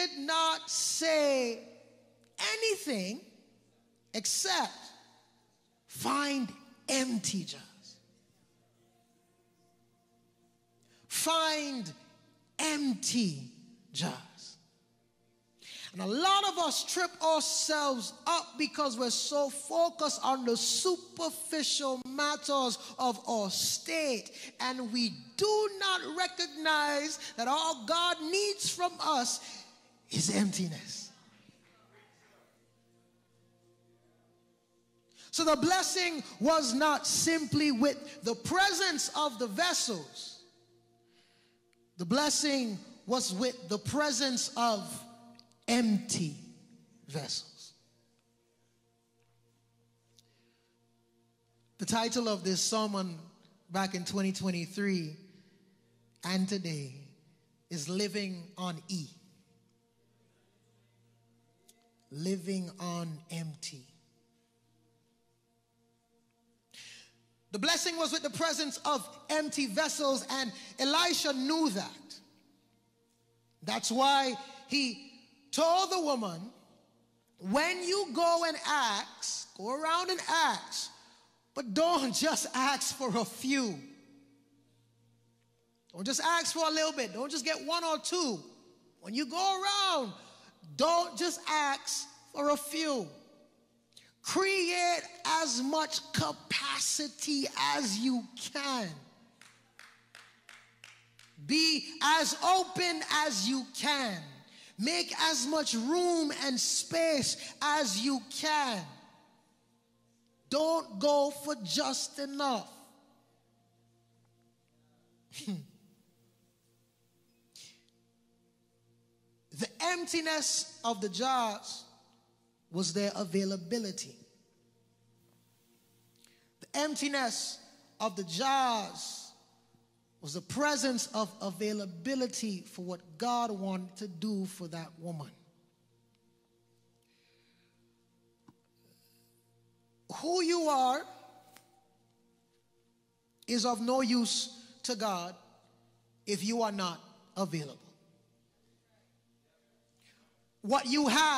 did not say anything except find empty jars. Find empty jars. And a lot of us trip ourselves up because we're so focused on the superficial matters of our state, and we do not recognize that all God needs from us is emptiness. So the blessing was not simply with the presence of the vessels. The blessing was with the presence of empty vessels. The title of this sermon back in 2023 and today is Living on E. Living on empty. The blessing was with the presence of empty vessels, and Elisha knew that. That's why he told the woman, when you go and ask, go around and ask, but don't just ask for a few. Don't just ask for a little bit. Don't just get one or two. When you go around, don't just ask for a few. Create as much capacity as you can. Be as open as you can. Make as much room and space as you can. Don't go for just enough. The emptiness of the jars was their availability. The emptiness of the jars was the presence of availability for what God wanted to do for that woman. Who you are is of no use to God if you are not available. What you have